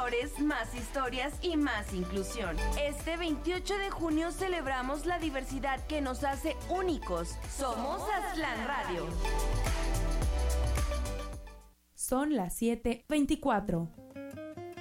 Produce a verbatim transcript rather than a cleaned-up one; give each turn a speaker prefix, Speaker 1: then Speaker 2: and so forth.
Speaker 1: valores, más historias y más inclusión. Este veintiocho de junio celebramos la diversidad que nos hace únicos. Somos Aztlán Radio.
Speaker 2: Son las siete veinticuatro.